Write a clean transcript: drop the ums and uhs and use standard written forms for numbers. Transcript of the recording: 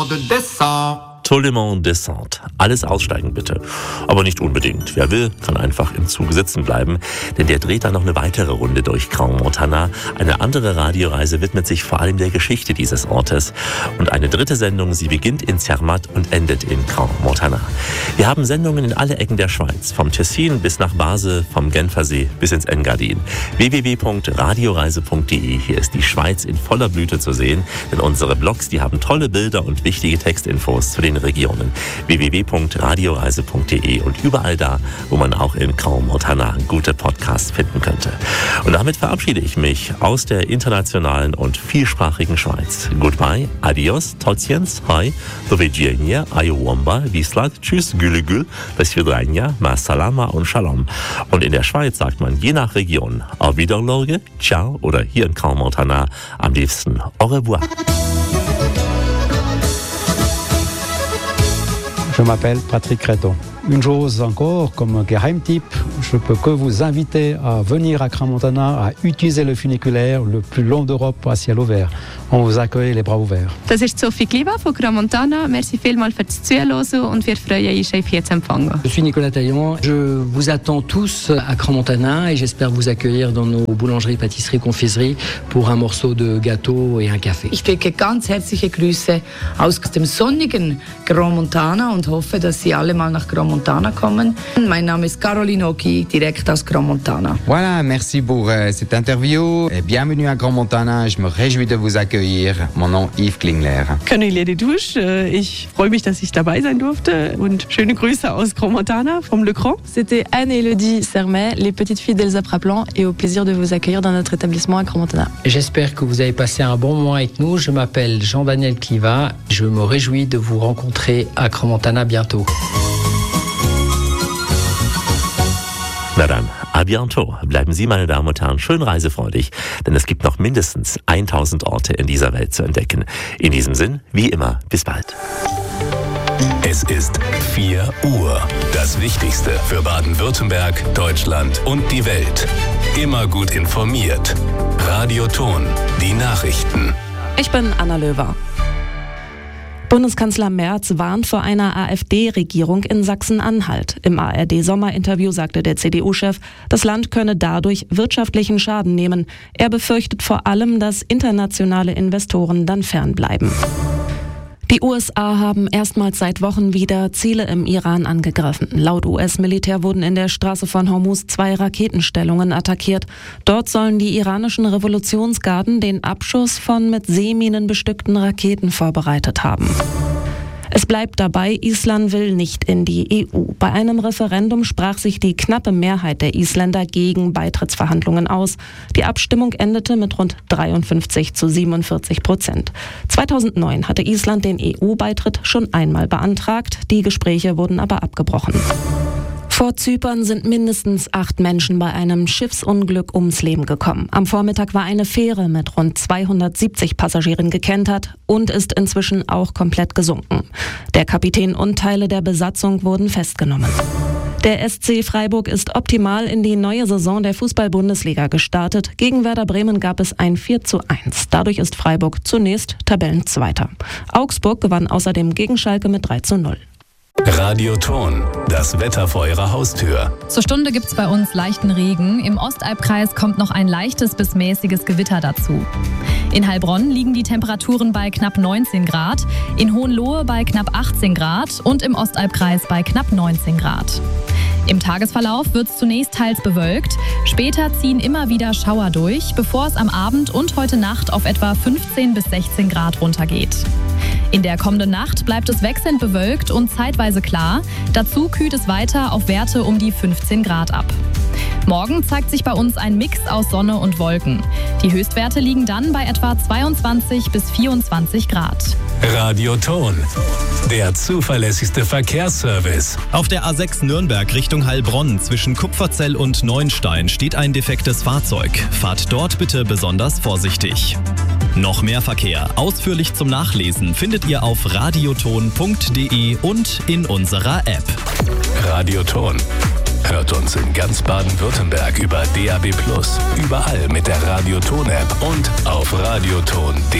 Tollement Descente. Alles aussteigen bitte. Aber nicht unbedingt. Wer will, kann einfach im Zug sitzen bleiben, denn der dreht dann noch eine weitere Runde durch Crans-Montana. Eine andere Radioreise widmet sich vor allem der Geschichte dieses Ortes. Und eine dritte Sendung, sie beginnt in Zermatt und endet in Crans-Montana. Wir haben Sendungen in alle Ecken der Schweiz, vom Tessin bis nach Basel, vom Genfersee bis ins Engadin. www.radioreise.de. Hier ist die Schweiz in voller Blüte zu sehen, denn unsere Blogs, die haben tolle Bilder und wichtige Textinfos zu den Regionen. www.radioreise.de und überall da, wo man auch in Crans-Montana gute Podcasts finden könnte. Und damit verabschiede ich mich aus der internationalen und vielsprachigen Schweiz. Goodbye, adios, totsiens, hi, do widzenia, ayowamba, wislat, tschüss, gülü, do svidrenia, ma salama und shalom. Und in der Schweiz sagt man je nach Region auf Wiedersehen, ciao oder hier in Crans-Montana am liebsten au revoir. Je m'appelle Patrick Créton. Une chose encore, comme Geheimtipp, je peux que vous inviter à venir à Crans-Montana, à utiliser le funiculaire le plus long d'Europe à ciel ouvert. On vous accueille les bras ouverts. Das ist Sophie Kliva von Crans-Montana. Merci vielmals fürs Zuhören und wir freuen uns, euch hier zu empfangen. Je suis Nicolas Taillant. Je vous attends tous à Crans-Montana et j'espère vous accueillir dans nos boulangeries, pâtisseries, confiseries pour un morceau de gâteau et un café. Ich schicke ganz herzliche Grüße aus dem sonnigen Crans-Montana und hoffe, dass Sie alle mal nach Crans-Montana kommen. Mein Name ist Caroline Oki, direkt aus Crans-Montana. Voilà, merci pour cette interview. Bienvenue à Crans-Montana. Je me réjouis de vous accueillir. Mon nom Yves Klingler. Cornelia Dedouche. Ich freue mich, dass ich dabei sein durfte. Und schöne Grüße aus Crans-Montana, vom Le Cran. C'était Anne-Élodie Sermet, les petites filles d'Elsa Praplan, et au plaisir de vous accueillir dans notre établissement à Crans-Montana. J'espère que vous avez passé un bon moment avec nous. Je m'appelle Jean-Daniel Kliva. Je me réjouis de vous rencontrer à Crans-Montana bientôt. Na dann, à bientôt. Bleiben Sie, meine Damen und Herren, schön reisefreudig, denn es gibt noch mindestens 1000 Orte in dieser Welt zu entdecken. In diesem Sinn, wie immer, bis bald. Es ist 4 Uhr. Das Wichtigste für Baden-Württemberg, Deutschland und die Welt. Immer gut informiert. Radio Ton, die Nachrichten. Ich bin Anna Löwer. Bundeskanzler Merz warnt vor einer AfD-Regierung in Sachsen-Anhalt. Im ARD-Sommerinterview sagte der CDU-Chef, das Land könne dadurch wirtschaftlichen Schaden nehmen. Er befürchtet vor allem, dass internationale Investoren dann fernbleiben. Die USA haben erstmals seit Wochen wieder Ziele im Iran angegriffen. Laut US-Militär wurden in der Straße von Hormuz 2 Raketenstellungen attackiert. Dort sollen die iranischen Revolutionsgarden den Abschuss von mit Seeminen bestückten Raketen vorbereitet haben. Es bleibt dabei, Island will nicht in die EU. Bei einem Referendum sprach sich die knappe Mehrheit der Isländer gegen Beitrittsverhandlungen aus. Die Abstimmung endete mit rund 53-47%. 2009 hatte Island den EU-Beitritt schon einmal beantragt. Die Gespräche wurden aber abgebrochen. Vor Zypern sind mindestens 8 Menschen bei einem Schiffsunglück ums Leben gekommen. Am Vormittag war eine Fähre mit rund 270 Passagieren gekentert und ist inzwischen auch komplett gesunken. Der Kapitän und Teile der Besatzung wurden festgenommen. Der SC Freiburg ist optimal in die neue Saison der Fußball-Bundesliga gestartet. Gegen Werder Bremen gab es ein 4:1. Dadurch ist Freiburg zunächst Tabellenzweiter. Augsburg gewann außerdem gegen Schalke mit 3:0. Radio Ton, das Wetter vor Ihrer Haustür. Zur Stunde gibt's bei uns leichten Regen. Im Ostalbkreis kommt noch ein leichtes bis mäßiges Gewitter dazu. In Heilbronn liegen die Temperaturen bei knapp 19 Grad, in Hohenlohe bei knapp 18 Grad und im Ostalbkreis bei knapp 19 Grad. Im Tagesverlauf wird es zunächst teils bewölkt, später ziehen immer wieder Schauer durch, bevor es am Abend und heute Nacht auf etwa 15 bis 16 Grad runtergeht. In der kommenden Nacht bleibt es wechselnd bewölkt und zeitweise klar. Dazu kühlt es weiter auf Werte um die 15 Grad ab. Morgen zeigt sich bei uns ein Mix aus Sonne und Wolken. Die Höchstwerte liegen dann bei etwa 22 bis 24 Grad. Radio Ton, der zuverlässigste Verkehrsservice. Auf der A6 Nürnberg Richtung Heilbronn zwischen Kupferzell und Neunstein steht ein defektes Fahrzeug. Fahrt dort bitte besonders vorsichtig. Noch mehr Verkehr, ausführlich zum Nachlesen, findet ihr auf radioton.de und in unserer App. Radio Ton. Hört uns in ganz Baden-Württemberg über DAB+, überall mit der Radio Ton App und auf radioton.de.